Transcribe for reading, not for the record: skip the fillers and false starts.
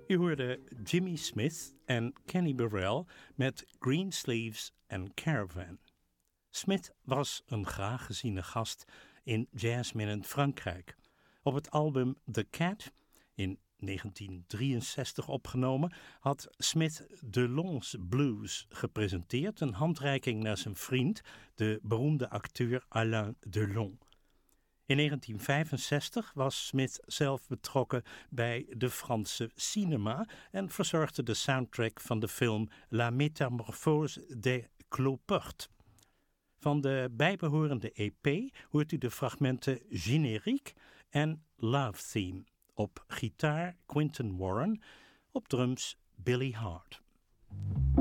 U hoorde Jimmy Smith en Kenny Burrell met Greensleeves en Caravan. Smith was een graag geziene gast in jazzminnend Frankrijk. Op het album The Cat, in 1963 opgenomen, had Smith Delon's Blues gepresenteerd, een handreiking naar zijn vriend, de beroemde acteur Alain Delon. In 1965 was Smith zelf betrokken bij de Franse cinema en verzorgde de soundtrack van de film La Métamorphose des Cloportes. Van de bijbehorende EP hoort u de fragmenten Générique en Love Theme. Op gitaar Quinton Warren, op drums Billy Hart.